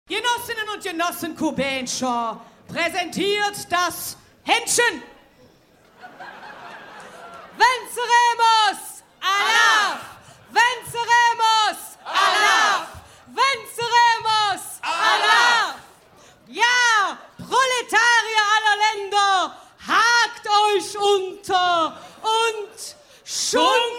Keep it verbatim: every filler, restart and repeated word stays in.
Genossinnen und Genossen Kubenscher präsentiert das Händchen. Venceremos! Allah! Venceremos! Allah! Venceremos! Allah! Ja, Proletarier aller Länder, hakt euch unter und schunk